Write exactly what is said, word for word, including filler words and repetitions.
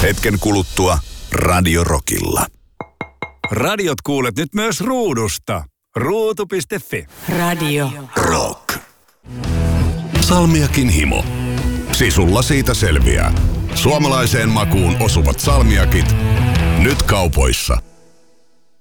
Hetken kuluttua Radio Rockilla. Radiot kuulet nyt myös ruudusta. ruutu piste fi. Radio Rock. Salmiakin himo. Sisulla siitä selviää. Suomalaiseen makuun osuvat salmiakit. Nyt kaupoissa.